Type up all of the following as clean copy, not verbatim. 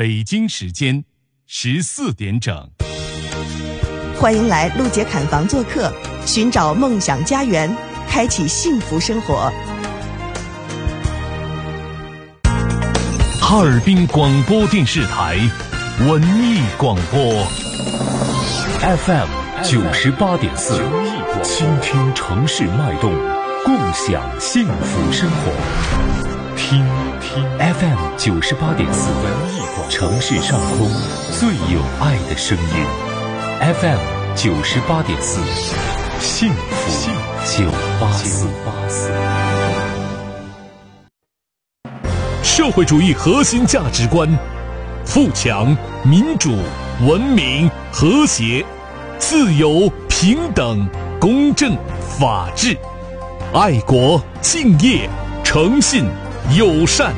北京时间14点整。 欢迎来陆杰侃房做客，寻找梦想家园，开启幸福生活。 哈尔滨广播电视台文艺广播 FM 98.4，倾听城市脉动，共享幸福生活。听 FM 98.4，城市上空最有爱的声音。FM 98.4，幸福984。社会主义核心价值观：富强、民主、文明、和谐、自由、平等、公正、法治、爱国、敬业、诚信、友善。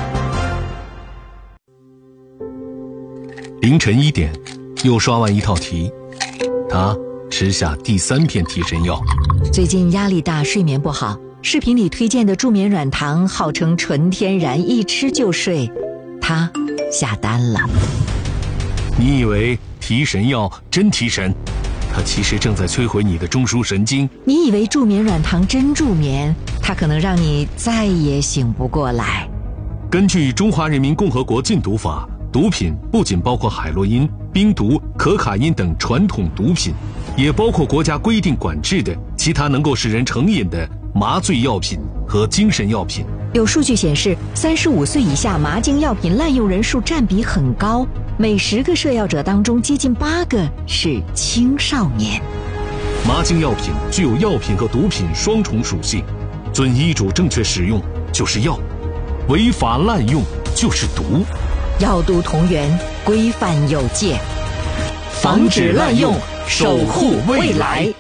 凌晨1点，又刷完一套题，他吃下第3片提神药。 最近压力大，睡眠不好，视频里推荐的助眠软糖号称纯天然，一吃就睡，他下单了。 你以为提神药真提神，它其实正在摧毁你的中枢神经。 你以为助眠软糖真助眠，它可能让你再也醒不过来。 根据《中华人民共和国禁毒法》，毒品不仅包括海洛因、冰毒、可卡因等传统毒品，也包括国家规定管制的其他能够使人成瘾的麻醉药品和精神药品。 有数据显示，35岁以下麻精药品滥用人数占比很高，每10个摄药者当中接近8个是青少年。 麻精药品具有药品和毒品双重属性，遵医嘱正确使用就是药，违法滥用就是毒。 药毒同源，规范有界， 防止滥用，守护未来。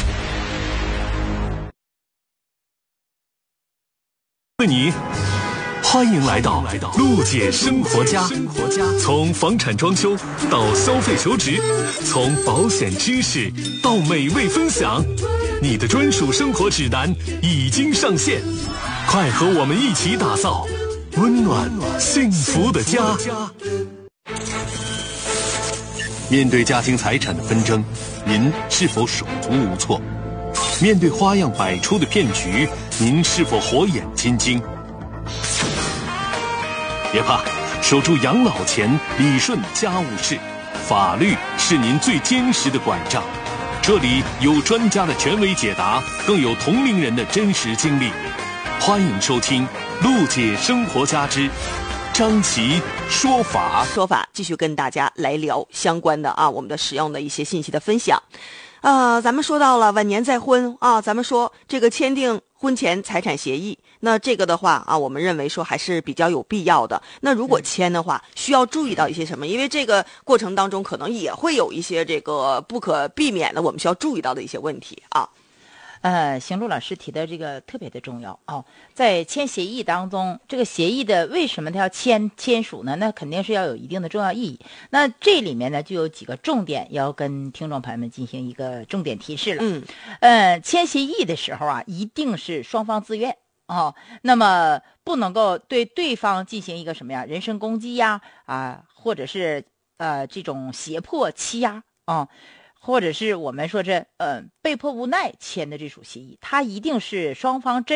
你欢迎来到陆姐生活家，从房产装修到消费求职，从保险知识到美味分享，你的专属生活指南已经上线，快和我们一起打造温暖幸福的家。面对家庭财产的纷争，您是否手足无措？面对花样百出的骗局，您是否火眼金睛？别怕，守住养老钱，理顺家务事，法律是您最坚实的拐杖。这里有专家的权威解答，更有同龄人的真实经历。欢迎收听陆姐生活家之张琪说法。 继续跟大家来聊相关的我们的使用的一些信息的分享。咱们说到了晚年再婚咱们说这个签订婚前财产协议，那这个的话我们认为说还是比较有必要的。那如果签的话，需要注意到一些什么？因为这个过程当中可能也会有一些这个不可避免的我们需要注意到的一些问题邢璐老师提的这个特别的重要在签协议当中，这个协议的为什么它要签署呢？那肯定是要有一定的重要意义。那这里面呢就有几个重点要跟听众朋友们进行一个重点提示了。签协议的时候一定是双方自愿那么不能够对对方进行一个什么呀人身攻击或者是这种胁迫欺压或者是我们说被迫无奈签的这属协议，它一定是双方真